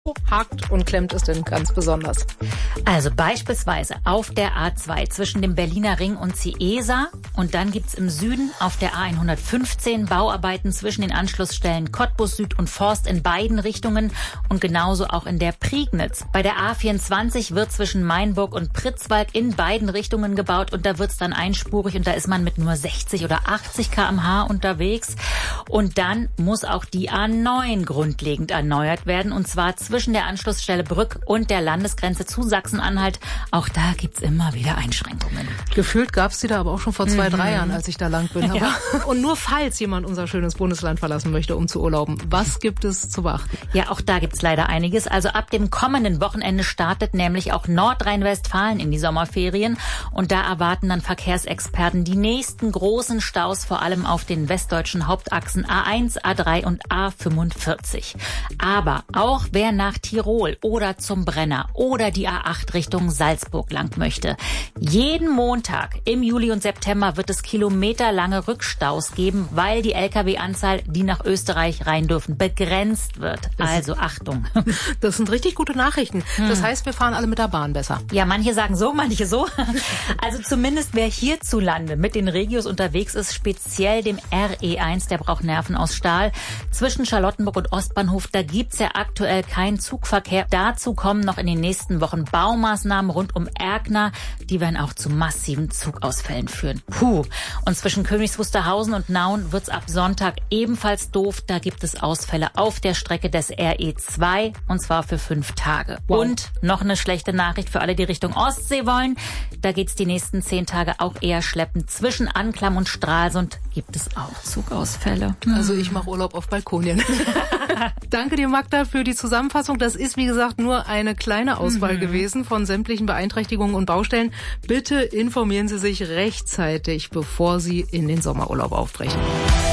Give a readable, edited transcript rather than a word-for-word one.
hakt und klemmt es denn ganz besonders? Also beispielsweise auf der A2 zwischen dem Berliner Ring und Ciesa und dann gibt's im Süden auf der A115 Bauarbeiten zwischen den Anschlussstellen Cottbus Süd und Forst in beiden Richtungen und genauso auch in der Prignitz. Bei der A24 wird zwischen Mainburg und Pritzwalk in beiden Richtungen gebaut und da wird's dann einspurig und da ist man mit nur 60 oder 80 km/h unterwegs. Und dann muss auch die A9 grundlegend erneuert werden und zwar zwischen der Anschlussstelle Brück und der Landesgrenze zu Sachsen-Anhalt. Auch da gibt's immer wieder Einschränkungen. Gefühlt gab's die da aber auch schon vor 2-3 Jahren, als ich da lang bin. Ja. Und nur falls jemand unser schönes Bundesland verlassen möchte, um zu urlauben, was gibt es zu beachten? Ja, auch da gibt's leider einiges. Also ab dem kommenden Wochenende startet nämlich auch Nordrhein-Westfalen in die Sommerferien. Und da erwarten dann Verkehrsexperten die nächsten großen Staus, vor allem auf den westdeutschen Hauptachsen A1, A3 und A45. Aber auch wer nach Tirol oder zum Brenner oder die A8 Richtung Salzburg lang möchte. Jeden Montag im Juli und September wird es kilometerlange Rückstaus geben, weil die Lkw-Anzahl, die nach Österreich rein dürfen, begrenzt wird. Also Achtung. Das sind richtig gute Nachrichten. Das heißt, wir fahren alle mit der Bahn besser. Ja, manche sagen so, manche so. Also zumindest wer hierzulande mit den Regios unterwegs ist, speziell dem RE1, der braucht Nerven aus Stahl. Zwischen Charlottenburg und Ostbahnhof, da gibt's ja aktuell keinen Zugverkehr. Dazu kommen noch in den nächsten Wochen Baumaßnahmen rund um Erkner. Die werden auch zu massiven Zugausfällen führen. Und zwischen Königs Wusterhausen und Nauen wird's ab Sonntag ebenfalls doof. Da gibt es Ausfälle auf der Strecke des RE2 und zwar für 5 Tage. Wow. Und noch eine schlechte Nachricht für alle, die Richtung Ostsee wollen. Da geht's die nächsten 10 Tage auch eher schleppend. Zwischen Anklam und Stralsund gibt es auch Zugausfälle. Also ich mache Urlaub auf Balkonien. Danke dir, Magda, für die Zusammenfassung. Das ist, wie gesagt, nur eine kleine Auswahl gewesen von sämtlichen Beeinträchtigungen und Baustellen. Bitte informieren Sie sich rechtzeitig, bevor Sie in den Sommerurlaub aufbrechen.